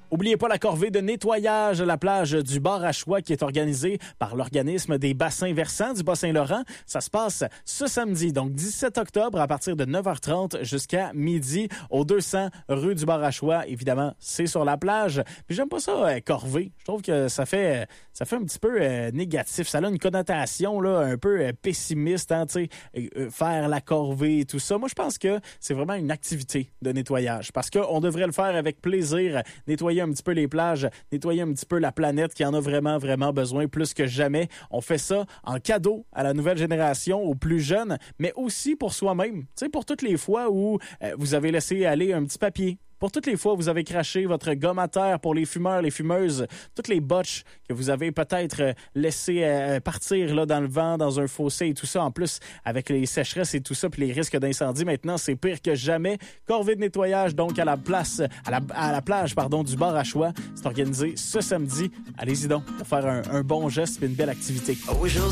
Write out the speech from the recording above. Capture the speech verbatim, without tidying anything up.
Oubliez pas la corvée de nettoyage à la plage du Bar à Choix qui est organisée par l'organisme des bassins versants du Bas-Saint-Laurent. Ça se passe ce samedi, donc dix-sept octobre, à partir de neuf heures trente jusqu'à midi, au deux cents rue du Bar à Choix. Évidemment, c'est sur la plage. Puis j'aime pas ça, euh, corvée. Je trouve que ça fait ça fait un petit peu euh, négatif. Ça a une connotation là un peu euh, pessimiste, hein, tu sais, euh, faire la corvée et tout ça. Moi, je pense que c'est vraiment une activité de nettoyage parce qu'on devrait le faire avec plaisir, nettoyer un petit peu les plages, nettoyer un petit peu la planète qui en a vraiment, vraiment besoin plus que jamais. On fait ça en cadeau à la nouvelle génération, aux plus jeunes, mais aussi pour soi-même. Tu sais, pour toutes les fois où euh, vous avez laissé aller un petit papier, pour toutes les fois où vous avez craché votre gomme à terre pour les fumeurs, les fumeuses, toutes les botches que vous avez peut-être laissé euh, partir là, dans le vent, dans un fossé et tout ça. En plus, avec les sécheresses et tout ça, puis les risques d'incendie, maintenant, c'est pire que jamais. Corvée de nettoyage, donc, à la place, à la, à la plage, pardon, du Bar à Choix. C'est organisé ce samedi. Allez-y donc pour faire un, un bon geste et une belle activité.